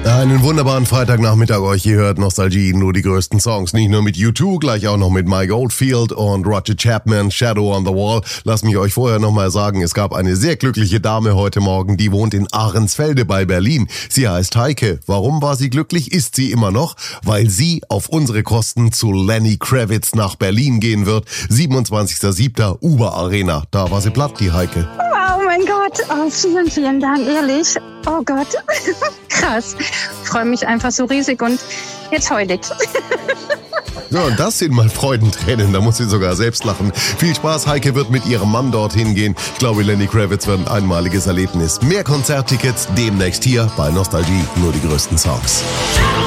Einen wunderbaren Freitagnachmittag euch. Ihr hört Nostalgie, nur die größten Songs. Nicht nur mit U2, gleich auch noch mit Mike Oldfield und Roger Chapman, Shadow on the Wall. Lasst mich euch vorher nochmal sagen, es gab eine sehr glückliche Dame heute Morgen, die wohnt in Ahrensfelde bei Berlin. Sie heißt Heike. Warum war sie glücklich? Ist sie immer noch? Weil sie auf unsere Kosten zu Lenny Kravitz nach Berlin gehen wird. 27.07. Uber Arena. Da war sie platt, die Heike. Oh mein Gott, oh, vielen, vielen Dank, ehrlich. Oh Gott, krass. Ich freue mich einfach so riesig und jetzt heul ich. Ja, und das sind mal Freudentränen, da muss sie sogar selbst lachen. Viel Spaß, Heike wird mit ihrem Mann dorthin gehen. Ich glaube, Lenny Kravitz wird ein einmaliges Erlebnis. Mehr Konzerttickets demnächst hier bei Nostalgie, nur die größten Songs.